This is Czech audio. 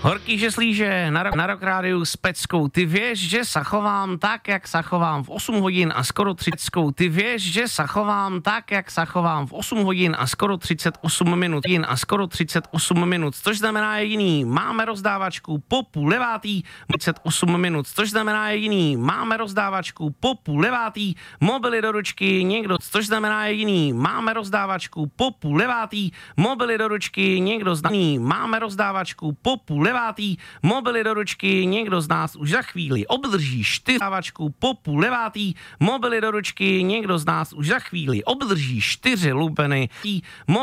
Horký žeslíže na Rock Rádiu s Peckou. Ty věš, že se chovám tak, jak se chovám v 8 hodin a skoro 30. Ty věš, že se chovám tak, jak se chovám v 8 hodin a skoro 38 minut. Což znamená jediný, máme rozdávačku po 8:30, 38 minut. Což znamená jediný, máme rozdávačku po 8:30, mobily do ručky, někdo, což znamená jediný, máme rozdávačku po 8:30, mobily do ručky, někdo znaný, máme rozdávačku po 8:30, mobily do ručky, někdo z nás už za chvíli obdrží 4 rozdávačku po 8:30, mobily do ručky, někdo z nás už za chvíli obdrží 4 lupeny.